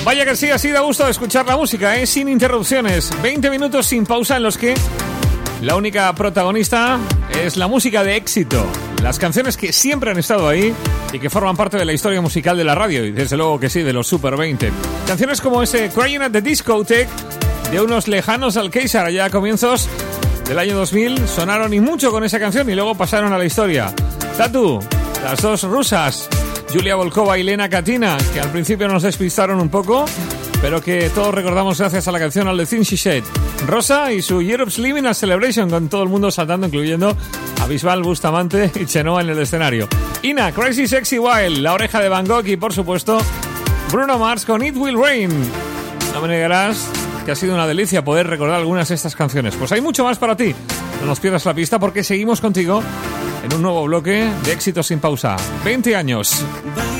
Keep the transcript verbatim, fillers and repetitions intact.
Vaya que sí, así da gusto escuchar la música, ¿eh? Sin interrupciones. veinte minutos sin pausa en los que la única protagonista es la música de éxito. Las canciones que siempre han estado ahí y que forman parte de la historia musical de la radio. Y desde luego que sí, de los Super veinte. Canciones como ese Crying at the Discotheque de unos lejanos Alcázar allá a comienzos del año dos mil. Sonaron y mucho con esa canción y luego pasaron a la historia. Tatu, las dos rusas, Julia Volkova y Lena Katina, que al principio nos despistaron un poco, pero que todos recordamos gracias a la canción All the Things She Said. Rosa y su Europe's Living a Celebration, con todo el mundo saltando, incluyendo a Bisbal, Bustamante y Chenoa en el escenario. Ina, Crazy Sexy Wild, La Oreja de Van Gogh y, por supuesto, Bruno Mars con It Will Rain. No me negarás que ha sido una delicia poder recordar algunas de estas canciones. Pues hay mucho más para ti. No nos pierdas la pista porque seguimos contigo en un nuevo bloque de éxitos sin pausa. veinte años.